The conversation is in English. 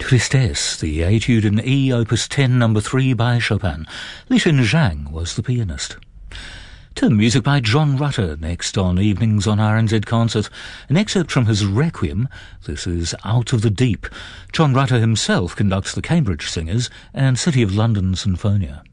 Tristesse, the Etude in E, Opus 10, No. 3 by Chopin. Li-Xin Zhang was the pianist. To music by John Rutter, next on Evenings on RNZ Concert. An excerpt from his Requiem. This is Out of the Deep. John Rutter himself conducts the Cambridge Singers and City of London Sinfonia.